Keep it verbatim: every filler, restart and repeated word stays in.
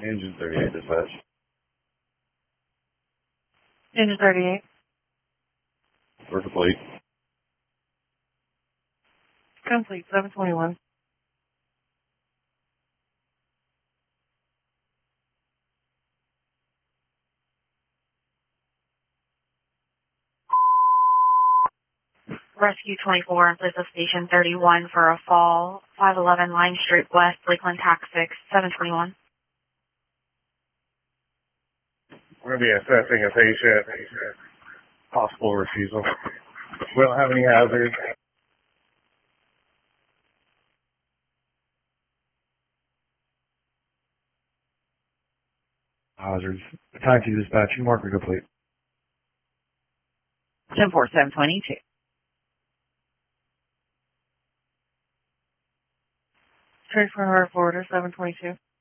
Engine thirty-eight dispatch. Engine thirty-eight. We're complete. Complete, seven twenty-one. Rescue twenty-four in place of Station thirty-one for a fall, five eleven Line Street West, Lakeland Tax six, seven twenty-one. We're going to be assessing a patient. Possible refusal. We don't have any hazards. Hazards. Taxi dispatching, marker complete. ten four, seven twenty-two. Transfer forwarder, seven twenty-two.